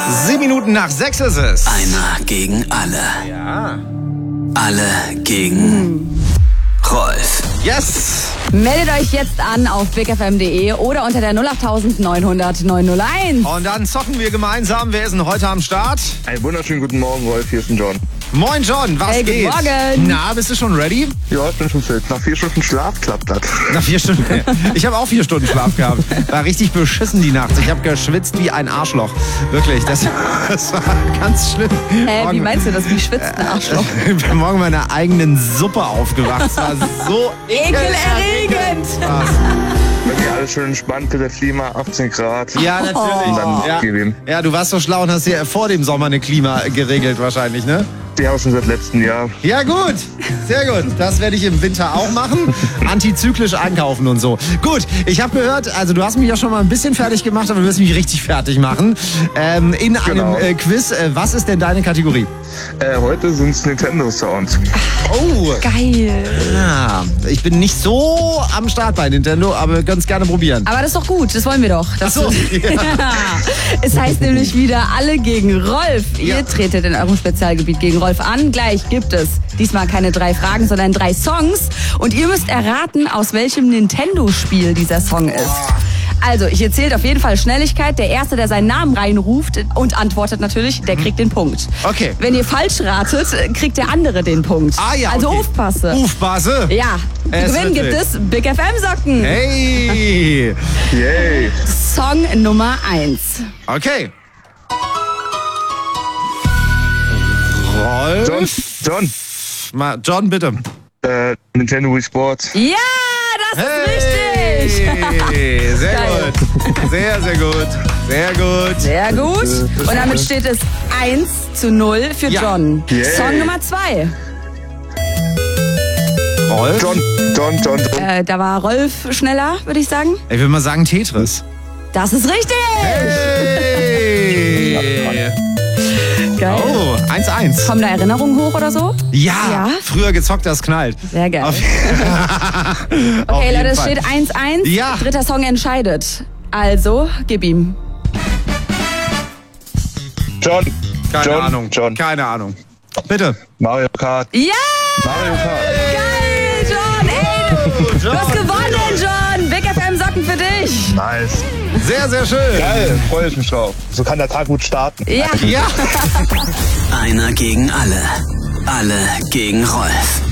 7 Minuten nach 6 ist es. Einer gegen alle. Ja. Alle gegen Rolf. Yes. Meldet euch jetzt an auf bigfm.de oder unter der 08900 901. Und dann zocken wir gemeinsam. Wer ist denn heute am Start? Einen wunderschönen guten Morgen, Rolf. Hier ist ein John. Moin John, was Hey, guten geht? Morgen. Na, bist du schon ready? Ja, ich bin schon fit. Nach 4 Stunden Schlaf klappt das. Nach 4 Stunden. Ich habe auch 4 Stunden Schlaf gehabt. War richtig beschissen die Nacht. Ich habe geschwitzt wie ein Arschloch. Wirklich, das war ganz schlimm. Wie meinst du das? Wie schwitzt ein Arschloch? Ich bin morgen in meiner eigenen Suppe aufgewacht. Es war so Ekelerregend. Bei mir alles schön entspannt, für das Klima, 18 Grad. Ja, natürlich. Und dann Ja. gib ihm. Ja, du warst so schlau und hast dir vor dem Sommer eine Klima geregelt wahrscheinlich, ne? Die habe ich schon seit letztem Jahr. Ja gut, sehr gut. Das werde ich im Winter auch machen. Antizyklisch einkaufen und so. Gut, ich habe gehört, also du hast mich ja schon mal ein bisschen fertig gemacht, aber du wirst mich richtig fertig machen. In Genau. einem Quiz. Was ist denn deine Kategorie? Heute sind es Nintendo Sounds. Oh, Geil. ja. Ich bin nicht so am Start bei Nintendo, aber wir können es gerne probieren. Aber das ist doch gut, das wollen wir doch. Ach so. Ja. Es heißt nämlich wieder alle gegen Rolf. Ja. Ihr tretet in eurem Spezialgebiet gegen Rolf an. Gleich gibt es diesmal keine 3 Fragen, sondern 3 Songs. Und ihr müsst erraten, aus welchem Nintendo-Spiel dieser Song ist. Also, ich erzähle auf jeden Fall Schnelligkeit. Der Erste, der seinen Namen reinruft und antwortet natürlich, der kriegt den Punkt. Okay. Wenn ihr falsch ratet, kriegt der andere den Punkt. Ah ja, Also okay. aufpasse. Ufbase. Ja, zu Es gewinnen wird gibt wild. es Big FM Socken. Hey. Yay! Song Nummer 1. Okay. Rolf. John, bitte. Nintendo Wii Sports. Ja, das ist richtig. Hey, sehr Geil. gut. Sehr, sehr gut. Sehr gut. Sehr gut. Und damit steht es 1:0 für Ja. John. Yay. Song Nummer 2. Rolf? John. Da war Rolf schneller, würde ich sagen. Ich will mal sagen Tetris. Das ist richtig. Hey. Geil. Oh, 1-1. Kommen da Erinnerungen hoch oder so? Ja, Ja. früher gezockt, das knallt. Sehr geil. Auf Okay, jeden Leute, es Fall. steht 1:1. Ja. Dritter Song entscheidet. Also, gib ihm. John. Keine Ahnung. Bitte. Mario Kart. Ja! Mario Kart. Geil, John! Ey, du hast gewonnen, John! Big FM Socken für dich! Nice. Sehr, sehr schön. Geil, freue ich mich drauf. So kann der Tag gut starten. Ja. Ja. Einer gegen alle. Alle gegen Rolf.